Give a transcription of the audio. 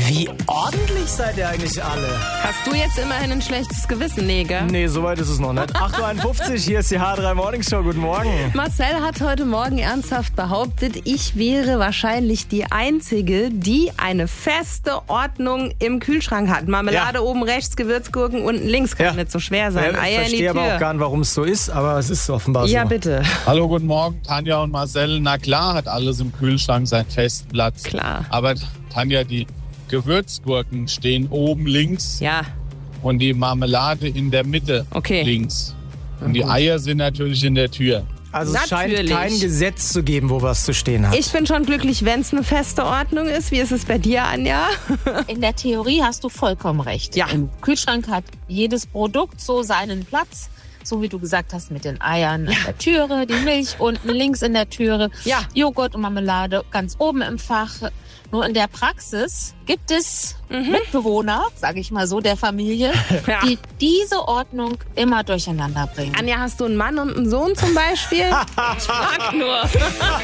Wie ordentlich seid ihr eigentlich alle? Hast du jetzt immerhin ein schlechtes Gewissen, Neger? Nee, soweit ist es noch nicht. 8.51 Uhr, hier ist die H3 Morning Show. Guten Morgen. Marcel hat heute Morgen ernsthaft behauptet, ich wäre wahrscheinlich die Einzige, die eine feste Ordnung im Kühlschrank hat. Marmelade oben rechts, Gewürzgurken unten links. Kann nicht so schwer sein. Eier in die Tür. Ich verstehe aber auch gar nicht, warum es so ist, aber es ist offenbar so. Ja, bitte. Hallo, guten Morgen, Tanja und Marcel. Na klar hat alles im Kühlschrank seinen festen Platz. Klar. Aber Tanja, die Gewürzgurken stehen oben links Ja, und die Marmelade in der Mitte links. Und die Eier sind natürlich in der Tür. Also es scheint Natürlich. kein Gesetz zu geben, wo was zu stehen hat. ich bin schon glücklich, wenn es eine feste Ordnung ist. Wie ist es bei dir, Anja? In der Theorie hast du vollkommen recht. Ja. Im Kühlschrank hat jedes Produkt so seinen Platz. So wie du gesagt hast, mit den Eiern an der Türe, die Milch unten links in der Türe, Ja. Joghurt und Marmelade ganz oben im Fach. Nur in der Praxis gibt es Mitbewohner, sage ich mal so, der Familie, Ja. die diese Ordnung immer durcheinander bringen. Anja, hast du einen Mann und einen Sohn zum Beispiel? Ich frag nur.